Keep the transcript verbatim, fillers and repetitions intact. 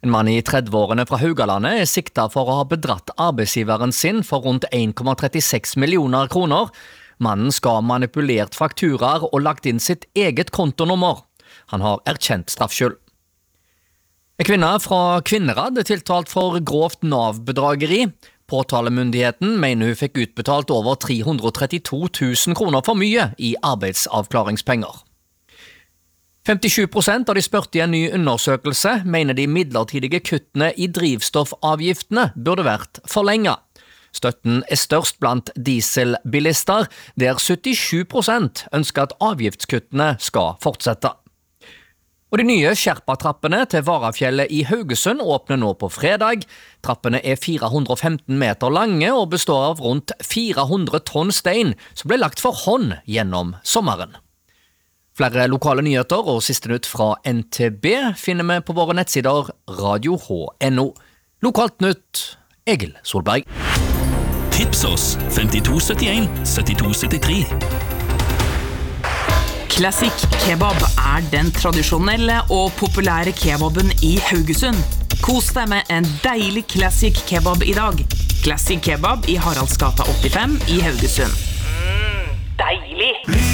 En mann i tredveårene fra Haugalandet er siktet for å ha bedratt arbeidsgiveren sin for rundt en komma trettiseks millioner kroner. Mannen skal ha manipulert fakturaer og lagt inn sitt eget kontonummer. Han har erkjent straffskyld. En kvinne fra Kvinnherad er tiltalt for grovt Nav-bedrageri. Påtalemyndigheten mener hun fikk utbetalt over tre hundre og trettito tusen kroner for mye i arbeidsavklaringspenger. femtisju prosent av de spurte i en ny undersøkelse mener de midlertidige kuttene i drivstoffavgiftene burde vært forlenget. Støtten er størst blant dieselbilister, der syttisju prosent ønsker at avgiftskuttene skal fortsette. Og de nye Sherpa-trappene til Varafjellet i Haugesund åpner nå på fredag. Trappene er fire hundre og femten meter lange og består av rundt fire hundre tonn stein som ble lagt for hånd gjennom sommeren. Flere lokale nyheter og siste nytt fra N T B finner vi på våre nettsider radio h punktum no. Lokalt nytt, Egil Solberg. Tips oss femtito syttien syttito syttitre. Classic Kebab er den tradisjonelle og populære kebaben i Haugesund. Kos deg med en deilig Classic Kebab i dag. Classic Kebab i Haraldsgata åttifem i Haugesund. Mm, deilig!